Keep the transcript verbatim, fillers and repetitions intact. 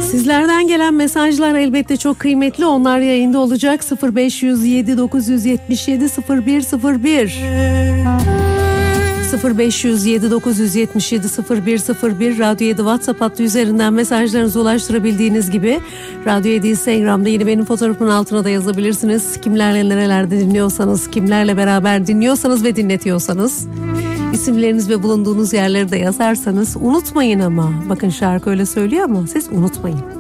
Sizlerden gelen mesajlar elbette çok kıymetli. Onlar yayında olacak. sıfır beş yüz yedi dokuz yüz yetmiş yedi sıfır bir sıfır bir sıfır beş yüz yedi dokuz yüz yetmiş yedi sıfır bir sıfır bir Radyo yedi WhatsApp hattı üzerinden mesajlarınızı ulaştırabildiğiniz gibi Radyo yedi Instagram'da yine benim fotoğrafımın altına da yazabilirsiniz. Kimlerle nerelerde dinliyorsanız, kimlerle beraber dinliyorsanız ve dinletiyorsanız, isimleriniz ve bulunduğunuz yerleri de yazarsanız unutmayın ama. Bakın şarkı öyle söylüyor ama siz unutmayın.